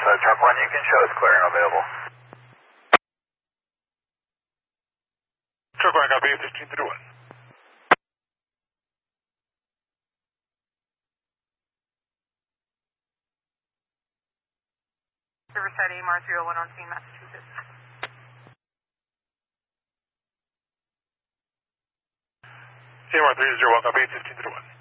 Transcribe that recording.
Truck 1, you can show us clear and available. Truck 1, copy, 1531. Riverside AMR 301 on scene, Massachusetts. AMR 301, copy, 1531.